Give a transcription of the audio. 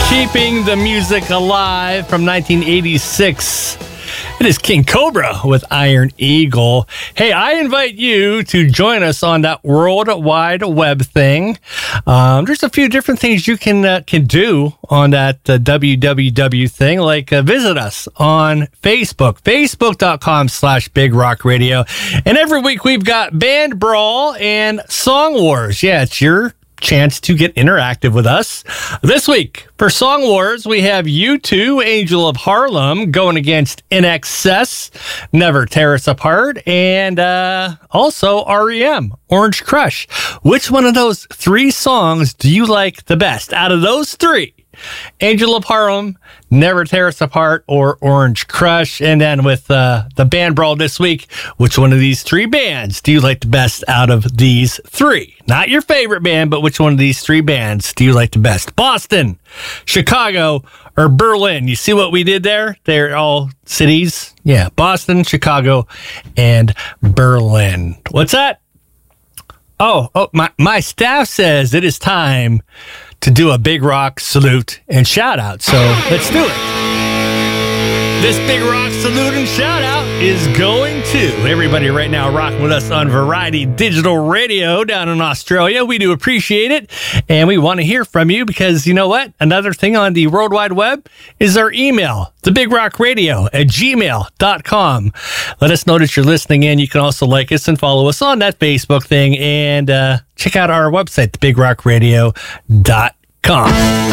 Keeping the music alive from 1986. It is King Cobra with Iron Eagle. Hey, I invite you to join us on that World Wide Web thing. There's a few different things you can do on that www thing, like visit us on Facebook, facebook.com/Big Rock Radio. And every week we've got Band Brawl and Song Wars. Yeah, it's your chance to get interactive with us. This week, for Song Wars, we have U2, Angel of Harlem, going against INXS, Never Tear Us Apart, and also REM, Orange Crush. Which one of those three songs do you like the best? Out of those three, Angel of Harlem, Never Tear Us Apart, or Orange Crush? And then with the Band Brawl this week, which one of these three bands do you like the best out of these three? Not your favorite band, but which one of these three bands do you like the best? Boston, Chicago, or Berlin? You see what we did there? They're all cities. Yeah, Boston, Chicago, and Berlin. What's that? Oh, my staff says it is time to do a Big Rock salute and shout out. So let's do it. This Big Rock salute and shout out is going to everybody right now rocking with us on Variety Digital Radio down in Australia. We do appreciate it. And we want to hear from you because you know what? Another thing on the World Wide Web is our email, thebigrockradio@gmail.com. Let us know that you're listening in. You can also like us and follow us on that Facebook thing and check out our website, thebigrockradio.com.